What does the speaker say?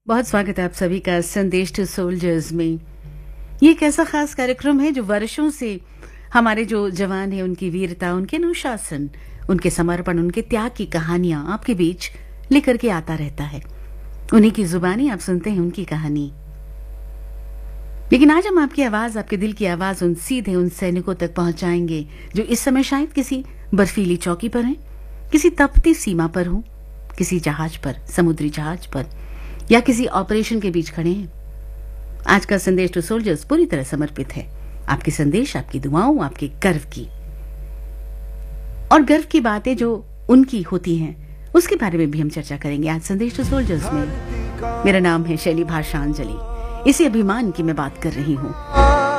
बहुत स्वागत है आप सभी का संदेश टू सोल्जर्स में। ये एक ऐसा खास कार्यक्रम है जो वर्षों से हमारे जो जवान हैं उनकी वीरता, उनके अनुशासन, उनके समर्पण, उनके त्याग की कहानियां आपके बीच लेकर के आता रहता है। उन्हीं की जुबानी आप सुनते हैं उनकी कहानी। लेकिन आज हम आपकी आवाज, आपके दिल की आवाज सीधे उन सैनिकों तक पहुंचाएंगे जो इस समय शायद किसी बर्फीली चौकी पर हैं, किसी तपती सीमा पर हो, किसी जहाज पर, समुद्री जहाज पर, या किसी ऑपरेशन के बीच खड़े हैं। आज का संदेश टू सोल्जर्स पूरी तरह समर्पित है आपके संदेश, आपकी दुआओं, आपके गर्व की। और गर्व की बातें जो उनकी होती हैं उसके बारे में भी हम चर्चा करेंगे आज संदेश टू सोल्जर्स में। मेरा नाम है शैली भाषांजलि। इसी अभिमान की मैं बात कर रही हूँ।